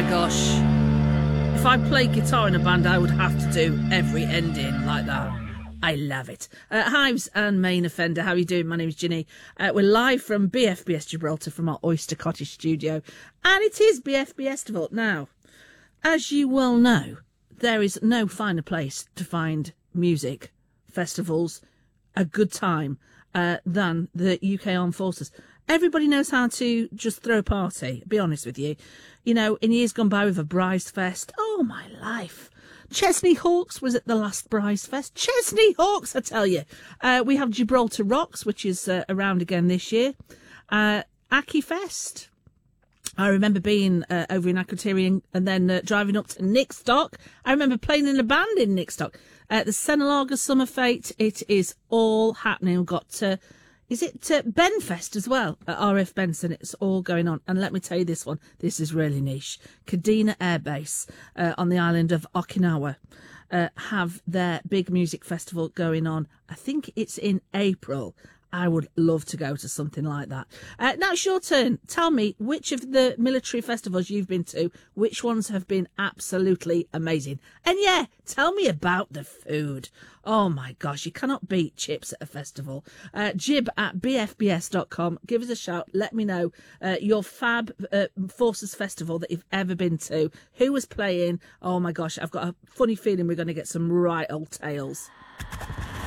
gosh. If I played guitar in a band, I would have to do every ending like that. I love it. Hives and Main Offender, how are you doing? My name's Ginny. We're live from BFBS Gibraltar from our Oyster Cottage studio. And it is BFBS Festival. Now, as you well know, there is no finer place to find music, festivals, a good time than the UK Armed Forces. Everybody knows how to just throw a party, be honest with you. You know, in years gone by with a Brise Fest, oh my life. Chesney Hawks was at the last Brise Fest. Chesney Hawks, I tell you. We have Gibraltar Rocks, which is around again this year. Aki Fest. I remember being over in Akrotiri and then driving up to Nickstock. I remember playing in a band in Nickstock. The Senalaga Summer Fete, it is all happening. We've got, is it Benfest as well at RF Benson? It's all going on. And let me tell you this one. This is really niche. Kadena Air Base on the island of Okinawa have their big music festival going on. I think it's in April. I would love to go to something like that. Now it's your turn. Tell me which of the military festivals you've been to, which ones have been absolutely amazing. And yeah, tell me about the food. Oh my gosh, you cannot beat chips at a festival. Jib at bfbs.com. Give us a shout. Let me know your fab Forces festival that you've ever been to. Who was playing? Oh my gosh, I've got a funny feeling we're going to get some right old tales.